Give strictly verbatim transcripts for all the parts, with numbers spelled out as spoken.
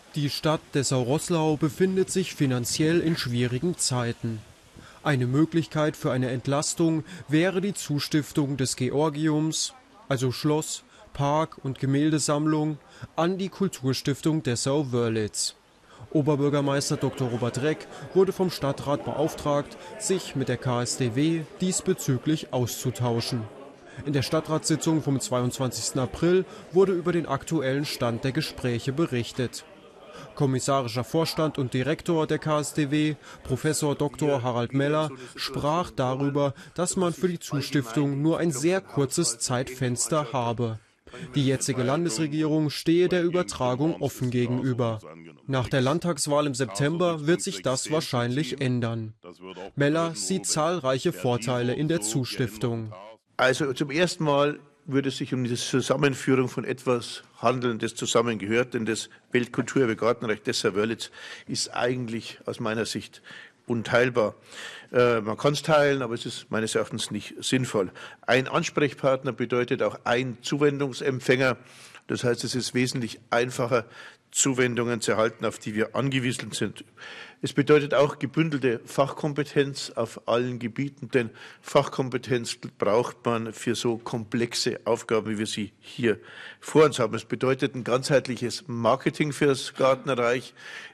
Die Stadt Dessau-Roßlau befindet sich finanziell in schwierigen Zeiten. Eine Möglichkeit für eine Entlastung wäre die Zustiftung des Georgiums, also Schloss, Park und Gemäldesammlung, an die Kulturstiftung Dessau-Wörlitz. Oberbürgermeister Doktor Robert Reck wurde vom Stadtrat beauftragt, sich mit der K S D W diesbezüglich auszutauschen. In der Stadtratssitzung vom zweiundzwanzigsten April wurde über den aktuellen Stand der Gespräche berichtet. Kommissarischer Vorstand und Direktor der K S D W, Professor Doktor Harald Meller, sprach darüber, dass man für die Zustiftung nur ein sehr kurzes Zeitfenster habe. Die jetzige Landesregierung stehe der Übertragung offen gegenüber. Nach der Landtagswahl im September wird sich das wahrscheinlich ändern. Meller sieht zahlreiche Vorteile in der Zustiftung. Also zum ersten Mal würde es sich um die Zusammenführung von etwas handeln, das zusammengehört, denn das Weltkulturerbe Gartenreich Dessau-Wörlitz ist eigentlich aus meiner Sicht unteilbar. Äh, man kann es teilen, aber es ist meines Erachtens nicht sinnvoll. Ein Ansprechpartner bedeutet auch ein Zuwendungsempfänger. Das heißt, es ist wesentlich einfacher, Zuwendungen zu erhalten, auf die wir angewiesen sind. Es bedeutet auch gebündelte Fachkompetenz auf allen Gebieten, denn Fachkompetenz braucht man für so komplexe Aufgaben, wie wir sie hier vor uns haben. Es bedeutet ein ganzheitliches Marketing für das Gartenreich,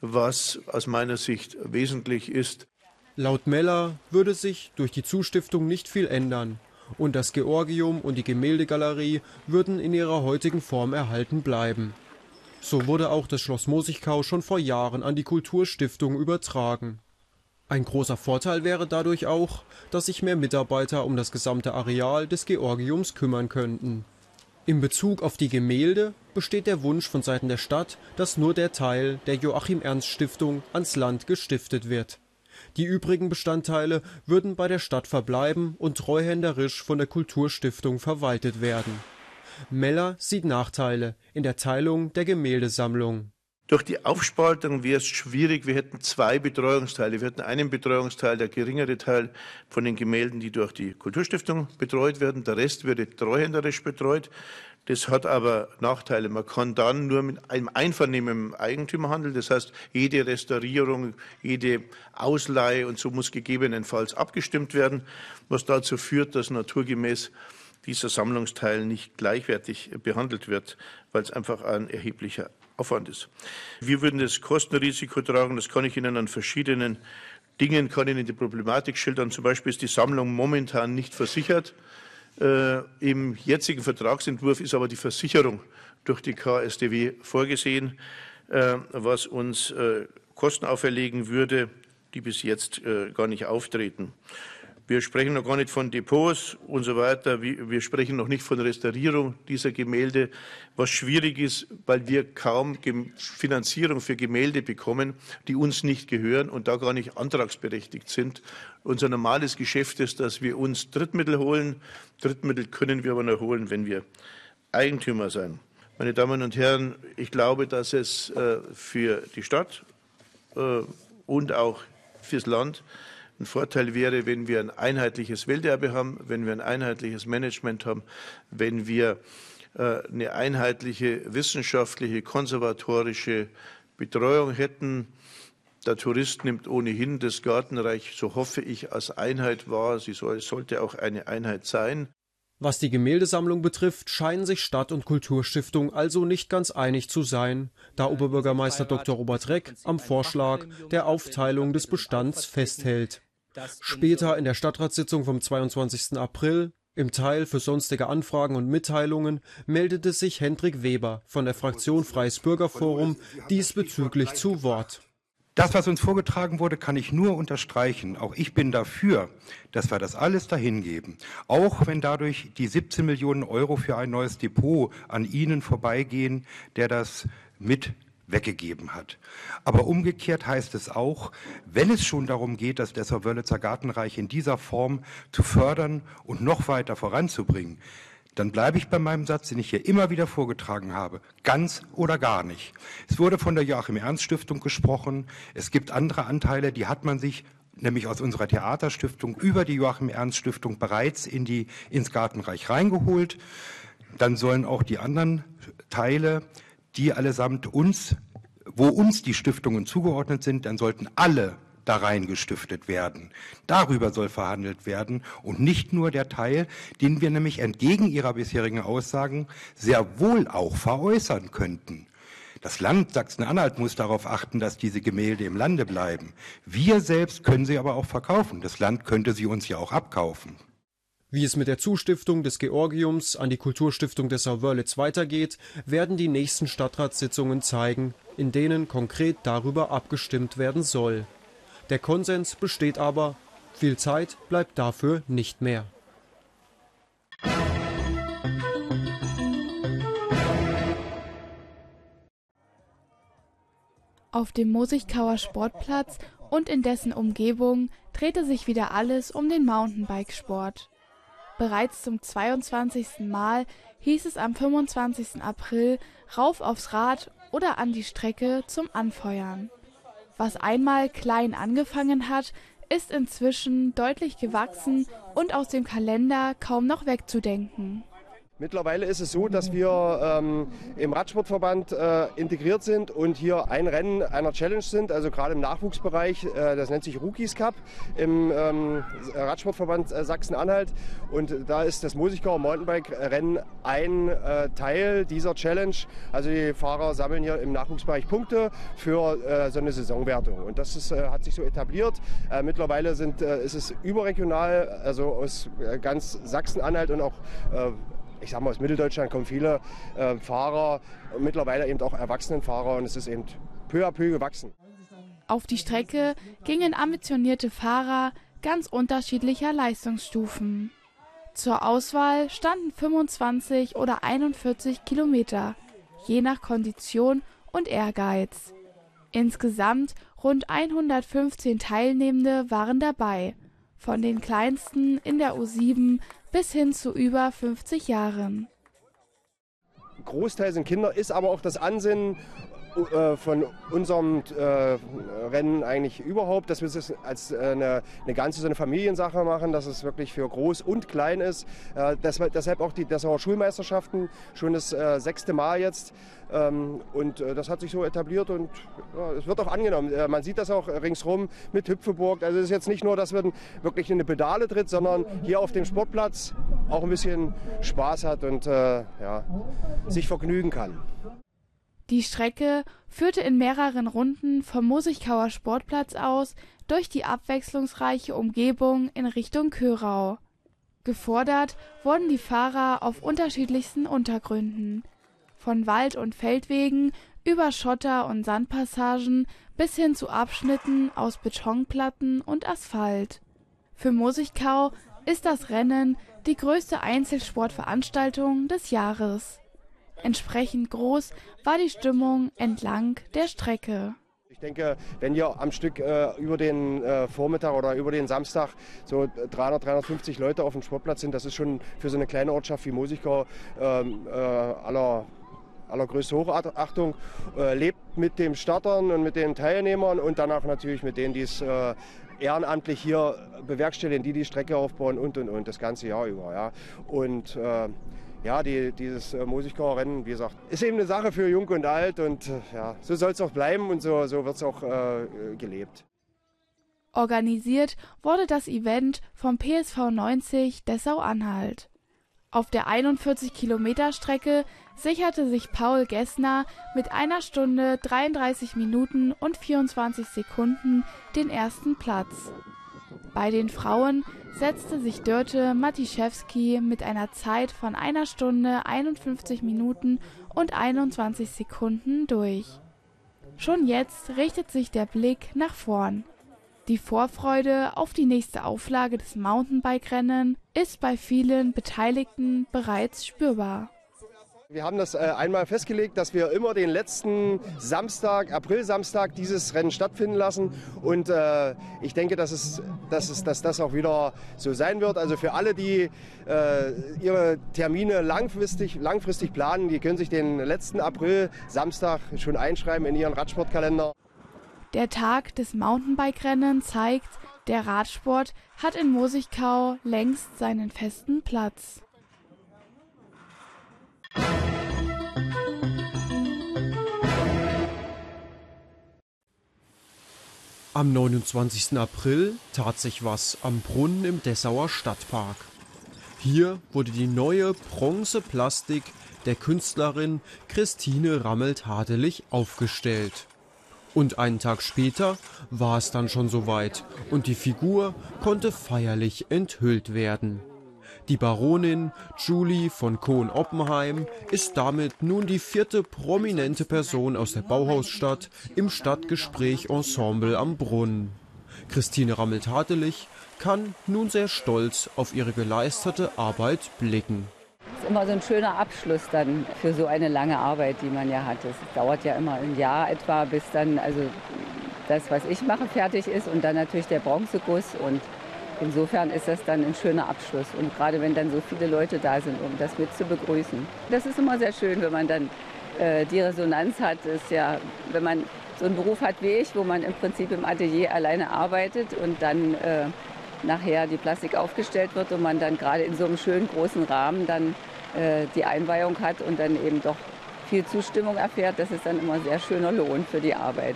was aus meiner Sicht wesentlich ist. Laut Meller würde sich durch die Zustiftung nicht viel ändern und das Georgium und die Gemäldegalerie würden in ihrer heutigen Form erhalten bleiben. So wurde auch das Schloss Mosigkau schon vor Jahren an die Kulturstiftung übertragen. Ein großer Vorteil wäre dadurch auch, dass sich mehr Mitarbeiter um das gesamte Areal des Georgiums kümmern könnten. In Bezug auf die Gemälde besteht der Wunsch von Seiten der Stadt, dass nur der Teil der Joachim-Ernst-Stiftung ans Land gestiftet wird. Die übrigen Bestandteile würden bei der Stadt verbleiben und treuhänderisch von der Kulturstiftung verwaltet werden. Meller sieht Nachteile in der Teilung der Gemäldesammlung. Durch die Aufspaltung wäre es schwierig. Wir hätten zwei Betreuungsteile. Wir hätten einen Betreuungsteil, der geringere Teil von den Gemälden, die durch die Kulturstiftung betreut werden. Der Rest würde treuhänderisch betreut. Das hat aber Nachteile. Man kann dann nur mit einem Einvernehmen mit dem Eigentümer handeln. Das heißt, jede Restaurierung, jede Ausleihe und so muss gegebenenfalls abgestimmt werden, was dazu führt, dass naturgemäß dieser Sammlungsteil nicht gleichwertig behandelt wird, weil es einfach ein erheblicher Aufwand ist. Wir würden das Kostenrisiko tragen, das kann ich Ihnen an verschiedenen Dingen, kann Ihnen die Problematik schildern. Zum Beispiel ist die Sammlung momentan nicht versichert. Äh, Im jetzigen Vertragsentwurf ist aber die Versicherung durch die K S D W vorgesehen, äh, was uns äh, Kosten auferlegen würde, die bis jetzt äh, gar nicht auftreten. Wir sprechen noch gar nicht von Depots und so weiter. Wir sprechen noch nicht von Restaurierung dieser Gemälde, was schwierig ist, weil wir kaum Finanzierung für Gemälde bekommen, die uns nicht gehören und da gar nicht antragsberechtigt sind. Unser normales Geschäft ist, dass wir uns Drittmittel holen. Drittmittel können wir aber nur holen, wenn wir Eigentümer sein. Meine Damen und Herren, ich glaube, dass es für die Stadt und auch fürs Land ein Vorteil wäre, wenn wir ein einheitliches Welterbe haben, wenn wir ein einheitliches Management haben, wenn wir äh, eine einheitliche wissenschaftliche, konservatorische Betreuung hätten. Der Tourist nimmt ohnehin das Gartenreich, so hoffe ich, als Einheit wahr. Sie soll, sollte auch eine Einheit sein. Was die Gemäldesammlung betrifft, scheinen sich Stadt- und Kulturstiftung also nicht ganz einig zu sein, da Oberbürgermeister Doktor Robert Reck am Vorschlag der Aufteilung des Bestands festhält. Später in der Stadtratssitzung vom zweiundzwanzigsten April, im Teil für sonstige Anfragen und Mitteilungen, meldete sich Hendrik Weber von der Fraktion Freies Bürgerforum diesbezüglich zu Wort. Das, was uns vorgetragen wurde, kann ich nur unterstreichen. Auch ich bin dafür, dass wir das alles dahin geben. Auch wenn dadurch die siebzehn Millionen Euro für ein neues Depot an Ihnen vorbeigehen, der das mit weggegeben hat. Aber umgekehrt heißt es auch, wenn es schon darum geht, das Dessau-Wörlitzer Gartenreich in dieser Form zu fördern und noch weiter voranzubringen, dann bleibe ich bei meinem Satz, den ich hier immer wieder vorgetragen habe, ganz oder gar nicht. Es wurde von der Joachim-Ernst-Stiftung gesprochen. Es gibt andere Anteile, die hat man sich nämlich aus unserer Theaterstiftung über die Joachim-Ernst-Stiftung bereits in die, ins Gartenreich reingeholt. Dann sollen auch die anderen Teile, die allesamt uns wo uns die Stiftungen zugeordnet sind, dann sollten alle da rein gestiftet werden. Darüber soll verhandelt werden und nicht nur der Teil, den wir nämlich entgegen Ihrer bisherigen Aussagen sehr wohl auch veräußern könnten. Das Land Sachsen-Anhalt muss darauf achten, dass diese Gemälde im Lande bleiben. Wir selbst können sie aber auch verkaufen. Das Land könnte sie uns ja auch abkaufen. Wie es mit der Zustiftung des Georgiums an die Kulturstiftung Dessau-Wörlitz weitergeht, werden die nächsten Stadtratssitzungen zeigen, in denen konkret darüber abgestimmt werden soll. Der Konsens besteht aber, viel Zeit bleibt dafür nicht mehr. Auf dem Mosigkauer Sportplatz und in dessen Umgebung drehte sich wieder alles um den Mountainbikesport. Bereits zum zweiundzwanzigsten Mal hieß es am fünfundzwanzigsten April rauf aufs Rad oder an die Strecke zum Anfeuern. Was einmal klein angefangen hat, ist inzwischen deutlich gewachsen und aus dem Kalender kaum noch wegzudenken. Mittlerweile ist es so, dass wir ähm, im Radsportverband äh, integriert sind und hier ein Rennen einer Challenge sind, also gerade im Nachwuchsbereich, äh, das nennt sich Rookies Cup im ähm, Radsportverband äh, Sachsen-Anhalt, und da ist das Mosigkauer Mountainbike-Rennen ein äh, Teil dieser Challenge. Also die Fahrer sammeln hier im Nachwuchsbereich Punkte für äh, so eine Saisonwertung, und das ist, äh, hat sich so etabliert. Äh, mittlerweile sind, äh, ist es überregional, also aus äh, ganz Sachsen-Anhalt und auch äh, ich sag mal, aus Mitteldeutschland kommen viele äh, Fahrer, mittlerweile eben auch Erwachsenenfahrer, und es ist eben peu à peu gewachsen. Auf die Strecke gingen ambitionierte Fahrer ganz unterschiedlicher Leistungsstufen. Zur Auswahl standen fünfundzwanzig oder einundvierzig Kilometer, je nach Kondition und Ehrgeiz. Insgesamt rund hundertfünfzehn Teilnehmende waren dabei, von den kleinsten in der U sieben bis hin zu über fünfzig Jahren. Großteil sind Kinder, ist aber auch das Ansinnen äh, von unserem äh, Rennen eigentlich überhaupt, dass wir es als äh, eine, eine ganze so eine Familiensache machen, dass es wirklich für groß und klein ist. Äh, deshalb, deshalb auch die Dessauer Schulmeisterschaften, schon das äh, sechste Mal jetzt. Ähm, und äh, das hat sich so etabliert, und ja, es wird auch angenommen. Äh, man sieht das auch ringsrum mit Hüpfeburg. Also es ist jetzt nicht nur, dass man wirklich in eine Pedale tritt, sondern hier auf dem Sportplatz auch ein bisschen Spaß hat und äh, ja, sich vergnügen kann. Die Strecke führte in mehreren Runden vom Mosigkauer Sportplatz aus durch die abwechslungsreiche Umgebung in Richtung Körau. Gefordert wurden die Fahrer auf unterschiedlichsten Untergründen. Von Wald- und Feldwegen über Schotter- und Sandpassagen bis hin zu Abschnitten aus Betonplatten und Asphalt. Für Mosigkau ist das Rennen die größte Einzelsportveranstaltung des Jahres. Entsprechend groß war die Stimmung entlang der Strecke. Ich denke, wenn hier am Stück äh, über den äh, Vormittag oder über den Samstag so dreihundert, dreihundertfünfzig Leute auf dem Sportplatz sind, das ist schon für so eine kleine Ortschaft wie Mosigkau ähm, äh, aller allergrößte Hochachtung, äh, lebt mit den Startern und mit den Teilnehmern und danach natürlich mit denen, die es äh, ehrenamtlich hier bewerkstelligen, die die Strecke aufbauen und und und das ganze Jahr über. Ja. Und äh, ja, die, dieses äh, Mosigkauer Rennen, wie gesagt, ist eben eine Sache für Jung und Alt, und äh, ja, so soll es auch bleiben und so, so wird es auch äh, gelebt. Organisiert wurde das Event vom P S V neunzig Dessau-Anhalt. Auf der einundvierzig Kilometer Strecke sicherte sich Paul Gessner mit einer Stunde dreiunddreißig Minuten und vierundzwanzig Sekunden den ersten Platz. Bei den Frauen setzte sich Dörte Matiszewski mit einer Zeit von einer Stunde einundfünfzig Minuten und einundzwanzig Sekunden durch. Schon jetzt richtet sich der Blick nach vorn. Die Vorfreude auf die nächste Auflage des Mountainbike-Rennen ist bei vielen Beteiligten bereits spürbar. Wir haben das äh, einmal festgelegt, dass wir immer den letzten Samstag, April-Samstag, dieses Rennen stattfinden lassen. Und äh, ich denke, dass, es, dass, es, dass das auch wieder so sein wird. Also für alle, die äh, ihre Termine langfristig, langfristig planen, die können sich den letzten April-Samstag schon einschreiben in ihren Radsportkalender. Der Tag des Mountainbike-Rennen zeigt, der Radsport hat in Mosigkau längst seinen festen Platz. Am neunundzwanzigsten April tat sich was am Brunnen im Dessauer Stadtpark. Hier wurde die neue Bronzeplastik der Künstlerin Christine Rammelt-Hadelich aufgestellt. Und einen Tag später war es dann schon soweit und die Figur konnte feierlich enthüllt werden. Die Baronin Julie von Cohn-Oppenheim ist damit nun die vierte prominente Person aus der Bauhausstadt im Stadtgespräch Ensemble am Brunnen. Christine Rammelt-Hadelich kann nun sehr stolz auf ihre geleistete Arbeit blicken. Es ist immer so ein schöner Abschluss dann für so eine lange Arbeit, die man ja hat. Es dauert ja immer ein Jahr etwa, bis dann also das, was ich mache, fertig ist und dann natürlich der Bronzeguss. Und insofern ist das dann ein schöner Abschluss. Und gerade wenn dann so viele Leute da sind, um das mit zu begrüßen. Das ist immer sehr schön, wenn man dann äh, die Resonanz hat. Das ist ja, wenn man so einen Beruf hat wie ich, wo man im Prinzip im Atelier alleine arbeitet und dann äh, nachher die Plastik aufgestellt wird und man dann gerade in so einem schönen großen Rahmen dann äh, die Einweihung hat und dann eben doch viel Zustimmung erfährt, das ist dann immer ein sehr schöner Lohn für die Arbeit.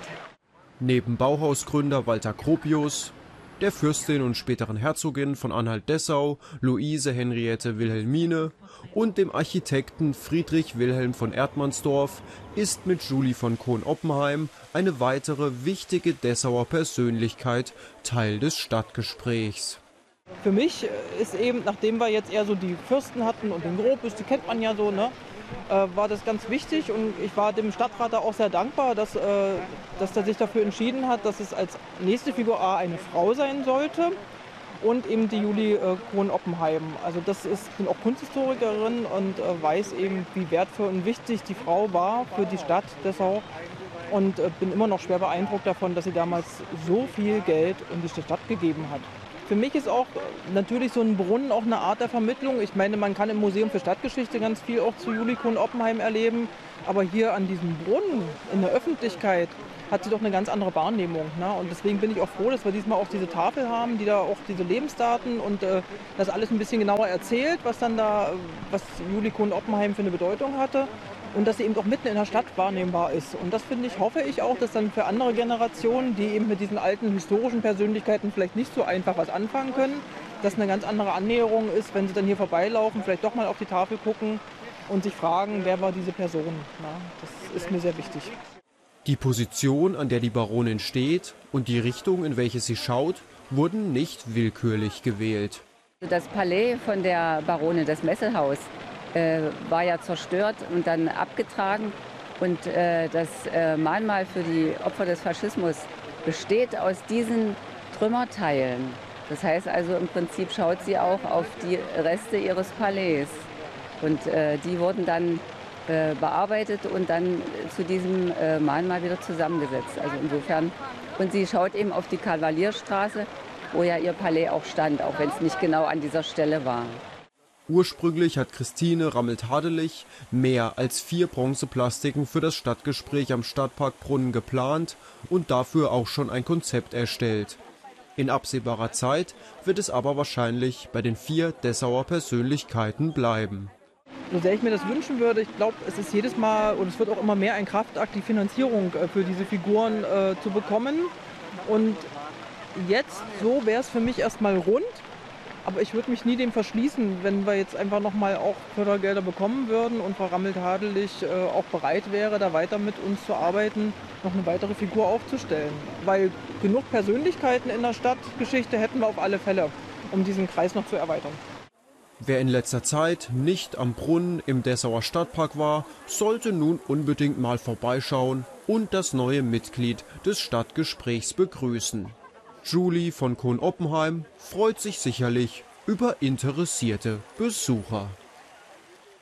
Neben Bauhausgründer Walter Gropius, der Fürstin und späteren Herzogin von Anhalt-Dessau, Luise Henriette Wilhelmine, und dem Architekten Friedrich Wilhelm von Erdmannsdorf ist mit Julie von Cohn-Oppenheim eine weitere wichtige Dessauer Persönlichkeit Teil des Stadtgesprächs. Für mich ist eben, nachdem wir jetzt eher so die Fürsten hatten und den Gropius, die kennt man ja so, ne, äh, war das ganz wichtig und ich war dem Stadtrat da auch sehr dankbar, dass, äh, dass er sich dafür entschieden hat, dass es als nächste Figur A eine Frau sein sollte und eben die Julie äh, Cohn-Oppenheim. Also das ist, bin auch Kunsthistorikerin und äh, weiß eben, wie wertvoll und wichtig die Frau war für die Stadt Dessau und äh, bin immer noch schwer beeindruckt davon, dass sie damals so viel Geld in die Stadt gegeben hat. Für mich ist auch natürlich so ein Brunnen auch eine Art der Vermittlung. Ich meine, man kann im Museum für Stadtgeschichte ganz viel auch zu Julie Cohn-Oppenheim erleben. Aber hier an diesem Brunnen in der Öffentlichkeit hat sie doch eine ganz andere Wahrnehmung. Ne? Und deswegen bin ich auch froh, dass wir diesmal auch diese Tafel haben, die da auch diese Lebensdaten und äh, das alles ein bisschen genauer erzählt, was dann da, was Julie Cohn-Oppenheim für eine Bedeutung hatte. Und dass sie eben auch mitten in der Stadt wahrnehmbar ist. Und das finde ich, hoffe ich auch, dass dann für andere Generationen, die eben mit diesen alten historischen Persönlichkeiten vielleicht nicht so einfach was anfangen können, dass eine ganz andere Annäherung ist, wenn sie dann hier vorbeilaufen, vielleicht doch mal auf die Tafel gucken und sich fragen, wer war diese Person. Na, das ist mir sehr wichtig. Die Position, an der die Baronin steht und die Richtung, in welche sie schaut, wurden nicht willkürlich gewählt. Das Palais von der Baronin, das Messelhaus, Äh, war ja zerstört und dann abgetragen. Und äh, das äh, Mahnmal für die Opfer des Faschismus besteht aus diesen Trümmerteilen. Das heißt also, im Prinzip schaut sie auch auf die Reste ihres Palais. Und äh, die wurden dann äh, bearbeitet und dann zu diesem äh, Mahnmal wieder zusammengesetzt. Also insofern. Und sie schaut eben auf die Kavalierstraße, wo ja ihr Palais auch stand, auch wenn es nicht genau an dieser Stelle war. Ursprünglich hat Christine Rammelt-Hadelich mehr als vier Bronzeplastiken für das Stadtgespräch am Stadtparkbrunnen geplant und dafür auch schon ein Konzept erstellt. In absehbarer Zeit wird es aber wahrscheinlich bei den vier Dessauer Persönlichkeiten bleiben. So sehr ich mir das wünschen würde, ich glaube, es ist jedes Mal und es wird auch immer mehr ein Kraftakt, die Finanzierung äh, für diese Figuren äh, zu bekommen. Und jetzt, so wäre es für mich erstmal rund. Aber ich würde mich nie dem verschließen, wenn wir jetzt einfach nochmal auch Fördergelder bekommen würden und Frau Rammelt-Hadelich äh, auch bereit wäre, da weiter mit uns zu arbeiten, noch eine weitere Figur aufzustellen. Weil genug Persönlichkeiten in der Stadtgeschichte hätten wir auf alle Fälle, um diesen Kreis noch zu erweitern. Wer in letzter Zeit nicht am Brunnen im Dessauer Stadtpark war, sollte nun unbedingt mal vorbeischauen und das neue Mitglied des Stadtgesprächs begrüßen. Julie von Cohn-Oppenheim freut sich sicherlich über interessierte Besucher.